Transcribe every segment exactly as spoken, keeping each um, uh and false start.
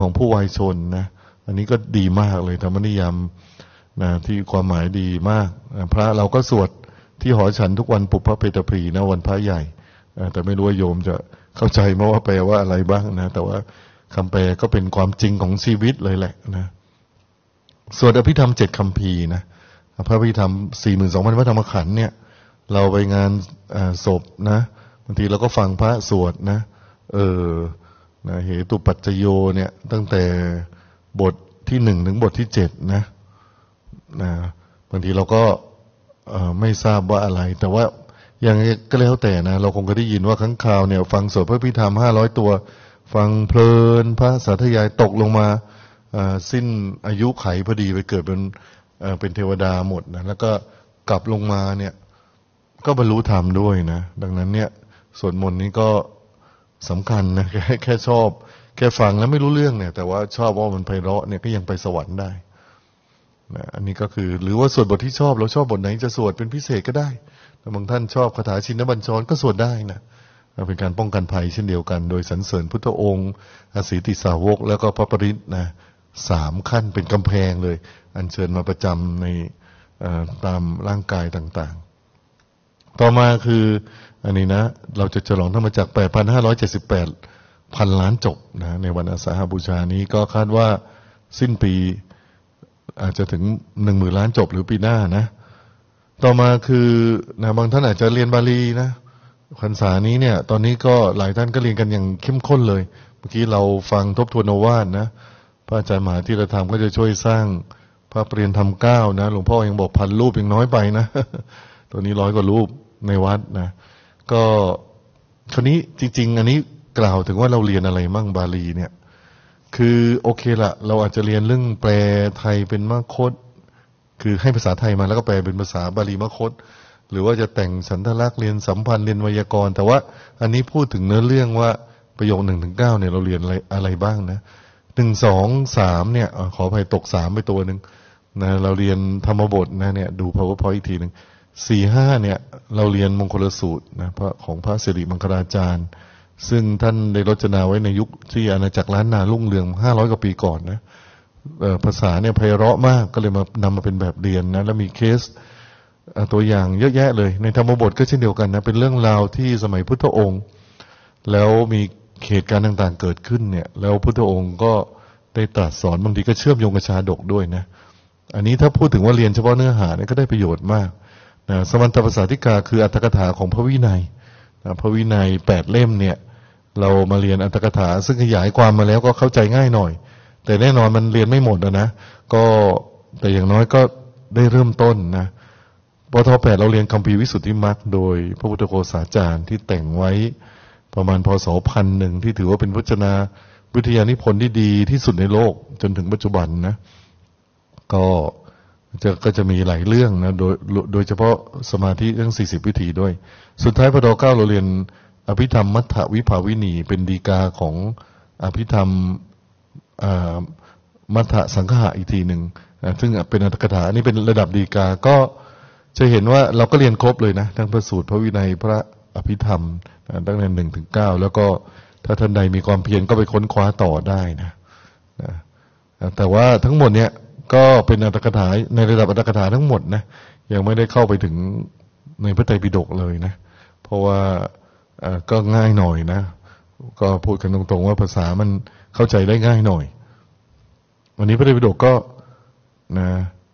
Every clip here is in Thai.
ของผู้วายชนนะอันนี้ก็ดีมากเลยธรรมนิยามนะที่ความหมายดีมากพระเราก็สวดที่หอฉันทุกวันปุพพเพตพรีนะวันพระใหญ่แต่ไม่รู้ว่าโยมจะเข้าใจไหมว่าแปลว่าอะไรบ้างนะแต่ว่าคำแปลก็เป็นความจริงของชีวิตเลยแหละนะสวดอภิธรรมเจ็ดคัมภีร์นะพระอภิธรรมสี่หมื่นสองพันพระธรรมขันธ์เนี่ยเราไปงานศพนะบางทีเราก็ฟังพระสวดนะเออนะเหตุปัจจโยเนี่ยตั้งแต่บทที่หนึ่งถึงบทที่เจ็ดนะนะบางทีเราก็ไม่ทราบว่าอะไรแต่ว่าอย่างก็แล้วแต่นะเราคงก็ได้ยินว่าครั้งคราวเนี่ยฟังสวดพระอภิธรรมห้าร้อยตัวฟังเพลินพระสาธยายตกลงมาสิ้นอายุไขพอดีไปเกิดเป็นเป็นเทวดาหมดนะแล้วก็กลับลงมาเนี่ยก็บรรลุธรรมด้วยนะดังนั้นเนี่ยสวดมนต์นี้ก็สำคัญนะแค่แค่ชอบแค่ฟังแล้วไม่รู้เรื่องเนี่ยแต่ว่าชอบว่ามันไพเราะเนี่ยก็ยังไปสวรรค์ได้นะอันนี้ก็คือหรือว่าสวดบทที่ชอบเราชอบบทไหนจะสวดเป็นพิเศษก็ได้บางท่านชอบคาถาชินบัญชรก็สวดได้นะเป็นการป้องกันภัยเช่นเดียวกันโดยสรรเสริญพุทธองค์อสีติสาวกแล้วก็พระปริตนะสามขั้นเป็นกำแพงเลยอัญเชิญมาประจำในตามร่างกายต่างๆต่อมาคืออันนี้นะเราจะฉลองธรรมจักร แปดพันห้าร้อยเจ็ดสิบแปด พันล้านจบนะในวันอาสาฬหบูชานี้ก็คาดว่าสิ้นปีอาจจะถึงหนึ่งหมื่นล้านจบหรือปีหน้านะต่อมาคือนะบางท่านอาจจะเรียนบาลีนะพรรษานี้เนี่ยตอนนี้ก็หลายท่านก็เรียนกันอย่างเข้มข้นเลยเมื่อกี้เราฟังทบทวนโอวาทนะพระอาจารย์มหาธีรธรรมก็จะช่วยสร้างพระปริยนธรรมเก้านะหลวงพ่อยังบอกพันรูปยังน้อยไปนะตัวนี้ร้อยกว่ารูปในวัดนะก็คราวนี้จริงๆอันนี้กล่าวถึงว่าเราเรียนอะไรมั่งบาลีเนี่ยคือโอเคละเราอาจจะเรียนเรื่องแปลไทยเป็นมคธคือให้ภาษาไทยมาแล้วก็แปลเป็นภาษาบาลีมคธหรือว่าจะแต่งสันทลักษณ์เรียนสัมพันธ์เรียนไวยากรณ์แต่ว่าอันนี้พูดถึงเนื้อเรื่องว่าประโยคหนึ่งถึงเก้าเนี่ยเราเรียนอะไรอะไรบ้างนะหนึ่งสองสามเนี่ยขออภัยตกสามไปตัวหนึ่งนะเราเรียนธรรมบทนะเนี่ยดู powerpoint อีกทีหนึ่งสี่ห้าเนี่ยเราเรียนมงคลสูตรนะพระของพระสิริมังคลาจารย์ซึ่งท่านได้รจนาไว้ในยุคที่อาณาจักรล้านนารุ่งเรืองห้าร้อยกว่าปีก่อนนะภาษาเนี่ยไพเราะมากก็เลยมานำมาเป็นแบบเรียนนะแล้วมีเคสตัวอย่างเยอะแยะเลยในธรรมบทก็เช่นเดียวกันนะเป็นเรื่องราวที่สมัยพุทธองค์แล้วมีเหตุการณ์ต่างๆเกิดขึ้นเนี่ยแล้วพุทธองค์ก็ได้ตรัสสอนบางทีก็เชื่อมโยงกับชาดกด้วยนะอันนี้ถ้าพูดถึงว่าเรียนเฉพาะเนื้อหาเนี่ยก็ได้ประโยชน์มากนะสมันตภาษาธิกาคืออัตถกถาของพระวินัยนะพระวินัยแปดเล่มเนี่ยเรามาเรียนอัตถกถาซึ่งขยายความมาแล้วก็เข้าใจง่ายหน่อยแต่แน่นอนมันเรียนไม่หมดนะก็แต่อย่างน้อยก็ได้เริ่มต้นนะปทแปดเราเรียนคัมภีร์วิสุทธิมรรคโดยพระพุทธโฆษาจารย์ที่แต่งไว้ประมาณพศพันหนึ่งที่ถือว่าเป็นพจนาวิทยานิพนธ์ที่ดีที่สุดในโลกจนถึงปัจจุบันนะก็จะก็จะมีหลายเรื่องนะโดยโดยเฉพาะสมาธิเรื่องสี่สิบวิธีด้วยสุดท้ายปทเก้าเราเรียนอภิธรรมมัทธวิภาวินีเป็นฎีกาของอภิธรรมมัทธสังฆะอีกทีหนึ่งนะซึ่งเป็นอัตถกถาอันนี้เป็นระดับฎีกาก็จะเห็นว่าเราก็เรียนครบเลยนะทั้งพระสูตรพระวินัยพระอภิธรรมตั้งแต่หนึ่งถึงเก้าแล้วก็ถ้าท่านใดมีความเพียรก็ไปค้นคว้าต่อได้นะนะแต่ว่าทั้งหมดเนี่ยก็เป็นอัตถกถาในระดับอัตถกถาทั้งหมดนะยังไม่ได้เข้าไปถึงในพระไตรปิฎกเลยนะเพราะว่าก็ง่ายหน่อยนะก็พูดกันตรงๆว่าภาษามันเข้าใจได้ง่ายหน่อยวันนี้พระไตรปิฎกก็นะ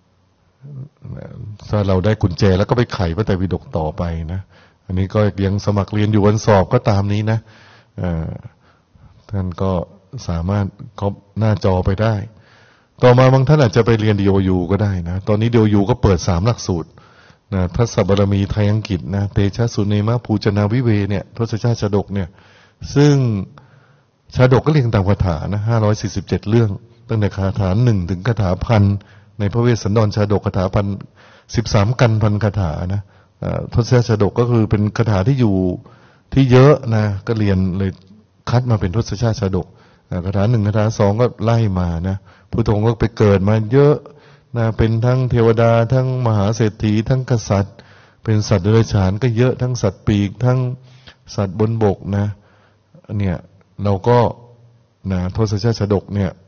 ถ้าเราได้กุญแจแล้วก็ไปไขพระไตรปิฎกต่อไปนะอันนี้ก็ยังสมัครเรียนอยู่วันสอบก็ตามนี้นะท่านก็สามารถก๊อปหน้าจอไปได้ต่อมาบางท่านอาจจะไปเรียน ดี โอ ยู ก็ได้นะตอนนี้ ดี โอ ยู ก็เปิดสามหลักสูตรนะทัศบารมีไทยอังกฤษนะเตชะสุเนมะภูจนาวิเวเนี่ยทศชาติชาดกเนี่ยซึ่งชาดกก็เรียงตามคาถานะห้าร้อยสี่สิบเจ็ดเรื่องตั้งแต่คาถาหนึ่งถึงคาถาพันในพระเวสสันดรชาดกคาถาพันสิบสามกันพันคาถานะทศชาติชาดกก็คือเป็นคาถาที่อยู่ที่เยอะนะก็เรียนเลยคัดมาเป็นทศชาติชาดกคาถาหนึ่งคาถาสองก็ไล่มานะพุทธองค์ก็ไปเกิดมาเยอะนะเป็นทั้งเทวดาทั้งมหาเศรษฐีทั้งกษัตริย์เป็นสัตว์เดรัจฉานก็เยอะทั้งสัตว์ปีกทั้งสัตว์บนบกนะเนี่ยเราก็นะทศชาติชฎกเนี่ย